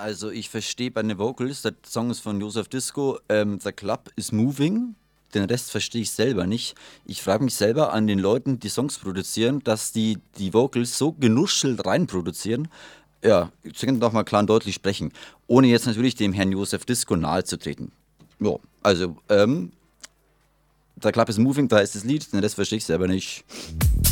Also ich verstehe bei den Vocals, der Song ist von Joseph Disco, The Club is Moving. Den Rest verstehe ich selber nicht. Ich frage mich selber an den Leuten, die Songs produzieren, dass die Vocals so genuschelt reinproduzieren. Ja, sie können doch mal klar und deutlich sprechen, ohne jetzt natürlich dem Herrn Joseph Disco nahe zu treten. Ja, also, The Club is Moving, da ist das Lied, den Rest verstehe ich selber nicht.